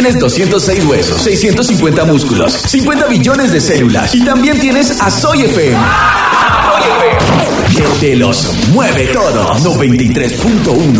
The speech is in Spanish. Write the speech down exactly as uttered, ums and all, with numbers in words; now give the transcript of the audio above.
tienes doscientos seis huesos, seiscientos cincuenta músculos, cincuenta billones de células y también tienes a Soy F M. Soy F M. Que te los mueve todos. noventa y tres punto uno